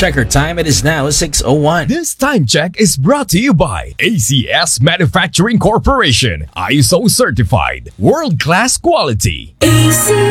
check our time. It is now 6:01. This time check is brought to you by ACS Manufacturing Corporation, ISO certified, world-class quality. ACS.